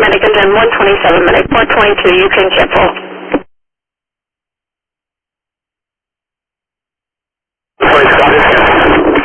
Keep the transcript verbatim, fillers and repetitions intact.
Medic, and then one twenty-seven Medic, four twenty-two, you can cancel.